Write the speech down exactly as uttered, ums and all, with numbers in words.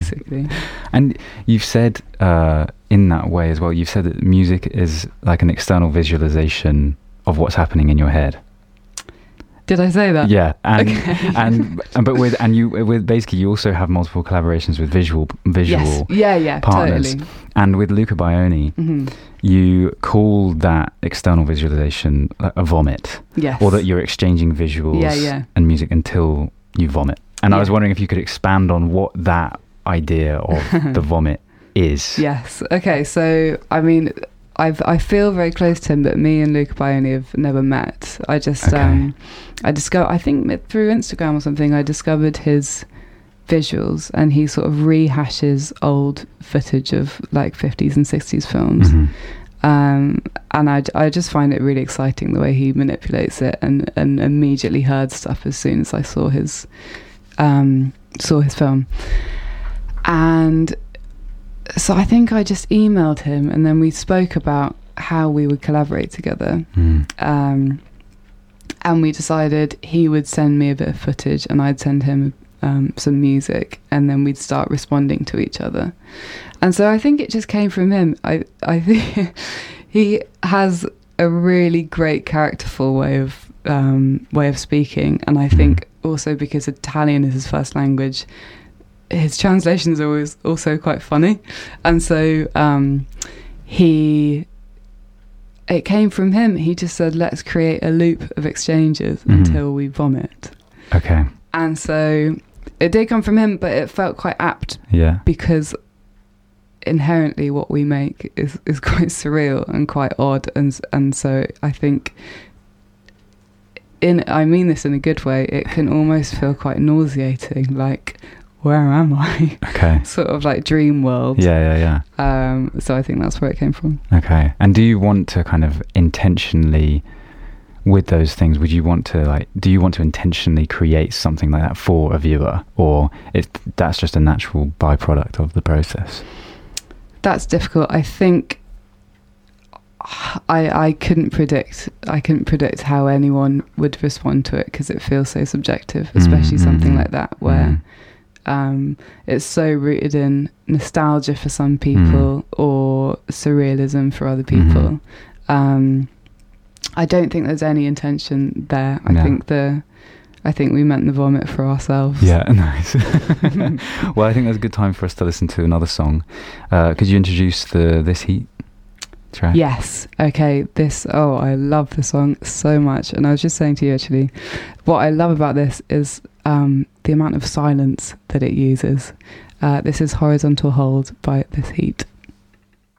basically. And you've said uh, in that way as well, you've said that music is like an external visualization of what's happening in your head. Did I say that? Yeah, and okay. and and but with and you with basically you also have multiple collaborations with visual visual yes. yeah yeah partners, totally. And with Luca Baioni, mm-hmm. you call that external visualization a vomit, yes, or that you're exchanging visuals yeah, yeah. and music until you vomit. And yeah. I was wondering if you could expand on what that idea of the vomit is. Yes. Okay. So I mean, I've I feel very close to him, but me and Luca Baioni have never met. I just Okay. um, I discovered I think through Instagram or something. I discovered his visuals, and he sort of rehashes old footage of like fifties and sixties films. Mm-hmm. Um, and I, I just find it really exciting the way he manipulates it, and, and immediately heard stuff as soon as I saw his um, saw his film. And so I think I just emailed him, and then we spoke about how we would collaborate together. Mm. Um, and we decided he would send me a bit of footage and I'd send him um, some music, and then we'd start responding to each other. And so I think it just came from him. I, I think he has a really great characterful way of um, way of speaking, and I think also because Italian is his first language, his translations are always also quite funny. And so um, he it came from him. He just said, let's create a loop of exchanges mm-hmm. until we vomit. Okay. And so it did come from him, but it felt quite apt. Yeah. Because inherently what we make is, is quite surreal and quite odd. And and so I think, in I mean this in a good way, it can almost feel quite nauseating, like, where am I? Okay. Sort of like dream world. Yeah, yeah, yeah. Um, so I think that's where it came from. Okay. And do you want to kind of intentionally, with those things, would you want to like, do you want to intentionally create something like that for a viewer, or it that's just a natural byproduct of the process? That's difficult. I think I I couldn't predict I couldn't predict how anyone would respond to it, because it feels so subjective, especially mm-hmm. something like that where. Mm. Um, it's so rooted in nostalgia for some people mm. or surrealism for other people. Mm-hmm. Um, I don't think there's any intention there. I no. think the, I think we meant the vomit for ourselves. Yeah, nice. Well, I think that's a good time for us to listen to another song. Uh, could you introduce the This Heat track? Yes. Okay. This. Oh, I love the song so much. And I was just saying to you, actually, what I love about this is um, the amount of silence that it uses. Uh, this is Horizontal Hold by This Heat.